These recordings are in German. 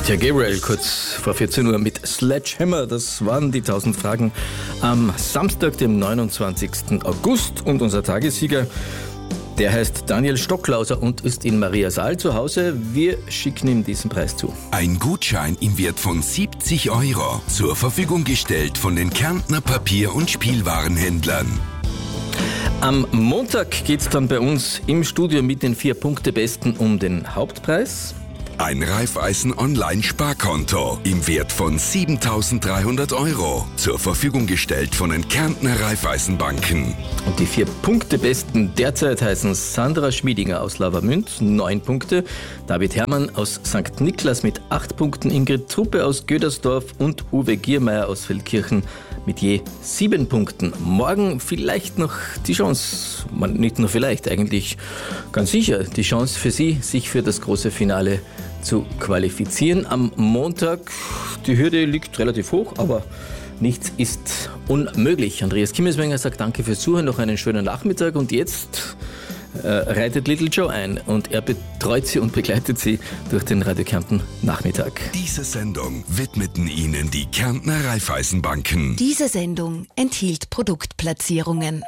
Peter Gabriel kurz vor 14 Uhr mit Sledgehammer. Das waren die 1000 Fragen am Samstag, dem 29. August. Und unser Tagessieger, der heißt Daniel Stocklauser und ist in Mariasaal zu Hause. Wir schicken ihm diesen Preis zu. Ein Gutschein im Wert von 70 € zur Verfügung gestellt von den Kärntner Papier- und Spielwarenhändlern. Am Montag geht es dann bei uns im Studio mit den 4 Punktebesten um den Hauptpreis. Ein Raiffeisen-Online-Sparkonto im Wert von 7.300 € zur Verfügung gestellt von den Kärntner Raiffeisenbanken. Und die 4 Punktebesten derzeit heißen Sandra Schmiedinger aus Lavamünd, 9 Punkte, David Herrmann aus St. Niklas mit 8 Punkten, Ingrid Truppe aus Gödersdorf und Uwe Giermeier aus Feldkirchen mit je 7 Punkten. Morgen vielleicht noch die Chance, nicht nur vielleicht, eigentlich ganz sicher, die Chance für Sie, sich für das große Finale zu qualifizieren. Am Montag, die Hürde liegt relativ hoch, aber nichts ist unmöglich. Andreas Kimmelswenger sagt danke fürs Zuhören, noch einen schönen Nachmittag und jetzt reitet Little Joe ein und er betreut sie und begleitet sie durch den Radio Kärnten Nachmittag. Diese Sendung widmeten Ihnen die Kärntner Raiffeisenbanken. Diese Sendung enthielt Produktplatzierungen.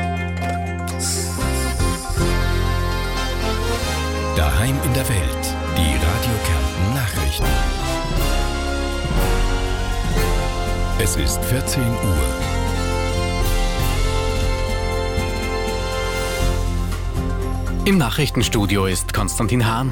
Daheim in der Welt. Die Radio Kärnten Nachrichten. Es ist 14 Uhr. Im Nachrichtenstudio ist Konstantin Hahn.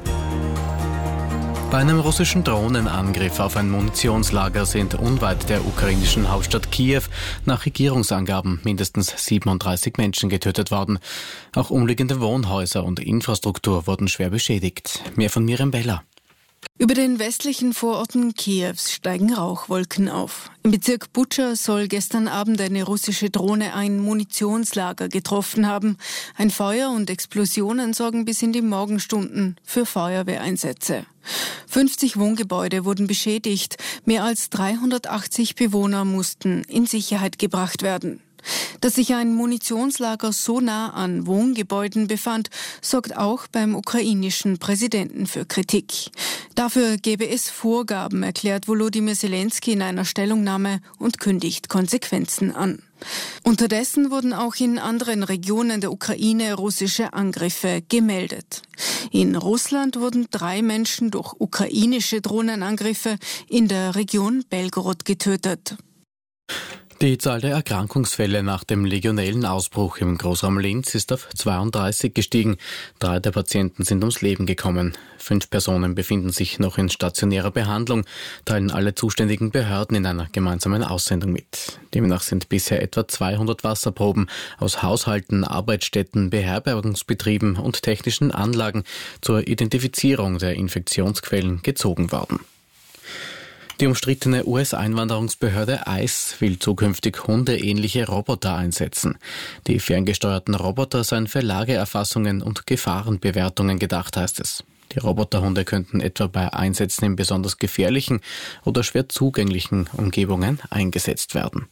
Bei einem russischen Drohnenangriff auf ein Munitionslager sind unweit der ukrainischen Hauptstadt Kiew nach Regierungsangaben mindestens 37 Menschen getötet worden. Auch umliegende Wohnhäuser und Infrastruktur wurden schwer beschädigt. Mehr von Miriam Beller. Über den westlichen Vororten Kiews steigen Rauchwolken auf. Im Bezirk Butscha soll gestern Abend eine russische Drohne ein Munitionslager getroffen haben. Ein Feuer und Explosionen sorgen bis in die Morgenstunden für Feuerwehreinsätze. 50 Wohngebäude wurden beschädigt. Mehr als 380 Bewohner mussten in Sicherheit gebracht werden. Dass sich ein Munitionslager so nah an Wohngebäuden befand, sorgt auch beim ukrainischen Präsidenten für Kritik. Dafür gebe es Vorgaben, erklärt Volodymyr Zelensky in einer Stellungnahme und kündigt Konsequenzen an. Unterdessen wurden auch in anderen Regionen der Ukraine russische Angriffe gemeldet. In Russland wurden 3 Menschen durch ukrainische Drohnenangriffe in der Region Belgorod getötet. Die Zahl der Erkrankungsfälle nach dem Legionellenausbruch im Großraum Linz ist auf 32 gestiegen. 3 der Patienten sind ums Leben gekommen. 5 Personen befinden sich noch in stationärer Behandlung, teilen alle zuständigen Behörden in einer gemeinsamen Aussendung mit. Demnach sind bisher etwa 200 Wasserproben aus Haushalten, Arbeitsstätten, Beherbergungsbetrieben und technischen Anlagen zur Identifizierung der Infektionsquellen gezogen worden. Die umstrittene US-Einwanderungsbehörde ICE will zukünftig hundeähnliche Roboter einsetzen. Die ferngesteuerten Roboter seien für Lageerfassungen und Gefahrenbewertungen gedacht, heißt es. Die Roboterhunde könnten etwa bei Einsätzen in besonders gefährlichen oder schwer zugänglichen Umgebungen eingesetzt werden.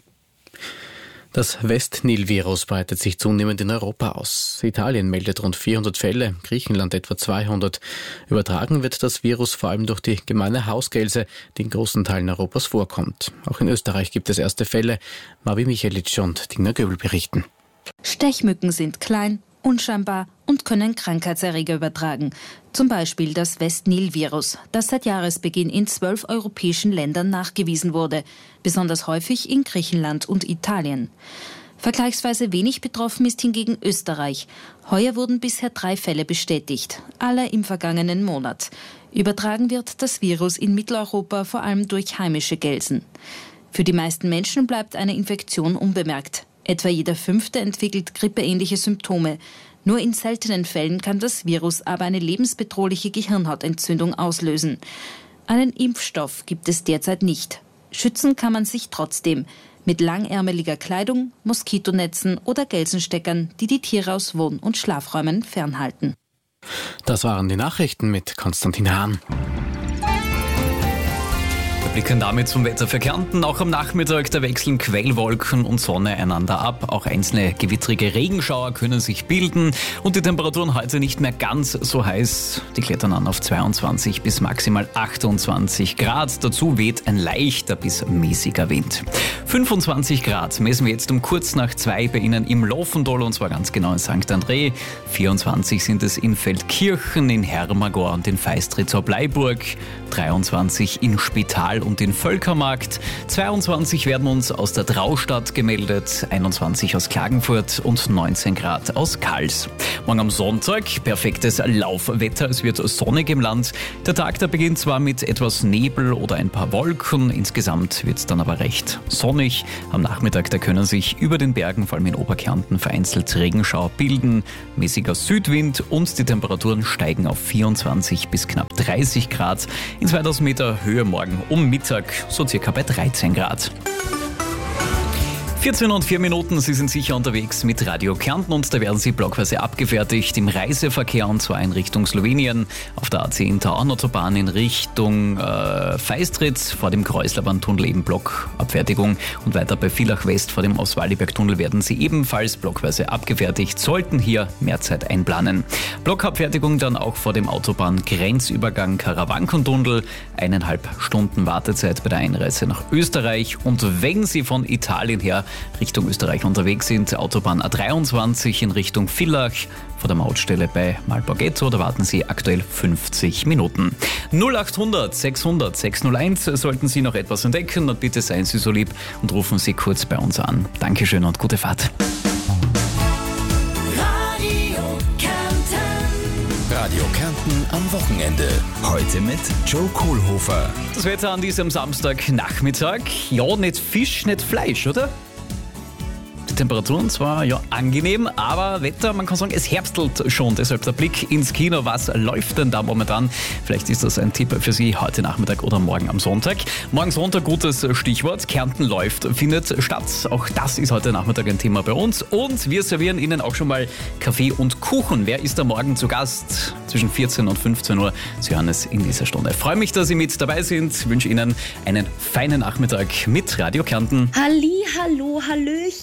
Das West-Nil-Virus breitet sich zunehmend in Europa aus. Italien meldet rund 400 Fälle, Griechenland etwa 200. Übertragen wird das Virus vor allem durch die gemeine Hausgelse, die in großen Teilen Europas vorkommt. Auch in Österreich gibt es erste Fälle. Marvi Michelic und Dina Göbel berichten. Stechmücken sind klein, unscheinbar und können Krankheitserreger übertragen. Zum Beispiel das West-Nil-Virus, das seit Jahresbeginn in 12 europäischen Ländern nachgewiesen wurde, besonders häufig in Griechenland und Italien. Vergleichsweise wenig betroffen ist hingegen Österreich. Heuer wurden bisher 3 Fälle bestätigt, alle im vergangenen Monat. Übertragen wird das Virus in Mitteleuropa vor allem durch heimische Gelsen. Für die meisten Menschen bleibt eine Infektion unbemerkt. Etwa jeder 5. entwickelt grippeähnliche Symptome. Nur in seltenen Fällen kann das Virus aber eine lebensbedrohliche Gehirnhautentzündung auslösen. Einen Impfstoff gibt es derzeit nicht. Schützen kann man sich trotzdem mit langärmeliger Kleidung, Moskitonetzen oder Gelsensteckern, die die Tiere aus Wohn- und Schlafräumen fernhalten. Das waren die Nachrichten mit Konstantin Hahn. Blicken damit zum Wetter für Kärnten. Auch am Nachmittag, da wechseln Quellwolken und Sonne einander ab. Auch einzelne gewittrige Regenschauer können sich bilden und die Temperaturen heute nicht mehr ganz so heiß. Die klettern an auf 22 bis maximal 28 Grad. Dazu weht ein leichter bis mäßiger Wind. 25 Grad messen wir jetzt um kurz nach 2 bei Ihnen im Lofendal und zwar ganz genau in St. André. 24 sind es in Feldkirchen, in Hermagor und in Feistritz-Bleiburg. 23 in Spital und in Völkermarkt. 22 werden uns aus der Traustadt gemeldet, 21 aus Klagenfurt und 19 Grad aus Kals. Morgen am Sonntag perfektes Laufwetter, es wird sonnig im Land. Der Tag, der beginnt zwar mit etwas Nebel oder ein paar Wolken, insgesamt wird es dann aber recht sonnig. Am Nachmittag, da können sich über den Bergen, vor allem in Oberkärnten, vereinzelt Regenschauer bilden. Mäßiger Südwind und die Temperaturen steigen auf 24 bis knapp 30 Grad. In 2000 Meter Höhe morgen um Mittag, so circa bei 13 Grad. 14 und 4 Minuten, Sie sind sicher unterwegs mit Radio Kärnten und da werden Sie blockweise abgefertigt im Reiseverkehr und zwar in Richtung Slowenien, auf der A10 Tauernautobahn in Richtung Feistritz vor dem Kreuzlabahntunnel eben Blockabfertigung und weiter bei Villach West vor dem Oswaldiberg-Tunnel werden Sie ebenfalls blockweise abgefertigt, sollten hier mehr Zeit einplanen. Blockabfertigung dann auch vor dem Autobahn-Grenzübergang Karawanken-Tunnel, 1,5 Stunden Wartezeit bei der Einreise nach Österreich und wenn Sie von Italien her Richtung Österreich unterwegs sind, Autobahn A23 in Richtung Villach vor der Mautstelle bei Malborghetto, da warten Sie aktuell 50 Minuten. 0800 600 601 sollten Sie noch etwas entdecken und bitte seien Sie so lieb und rufen Sie kurz bei uns an. Dankeschön und gute Fahrt. Radio Kärnten am Wochenende. Heute mit Joe Kohlhofer. Das Wetter an diesem Samstagnachmittag. Ja, nicht Fisch, nicht Fleisch, oder? Die Temperaturen zwar ja angenehm, aber Wetter, man kann sagen, es herbstelt schon. Deshalb der Blick ins Kino. Was läuft denn da momentan? Vielleicht ist das ein Tipp für Sie heute Nachmittag oder morgen am Sonntag. Morgen Sonntag, gutes Stichwort. Kärnten läuft, findet statt. Auch das ist heute Nachmittag ein Thema bei uns. Und wir servieren Ihnen auch schon mal Kaffee und Kuchen. Wer ist da morgen zu Gast? Zwischen 14 und 15 Uhr. Sie hören es in dieser Stunde. Ich freue mich, dass Sie mit dabei sind. Ich wünsche Ihnen einen feinen Nachmittag mit Radio Kärnten. Halli, hallo, hallöchen.